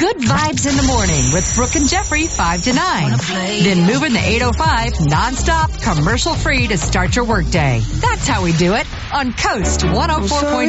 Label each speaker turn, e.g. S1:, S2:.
S1: Good vibes in the morning with Brooke and Jeffrey 5 to 9. Then moving the 805 nonstop, commercial free to start your workday. That's how we do it on Coast 104.7.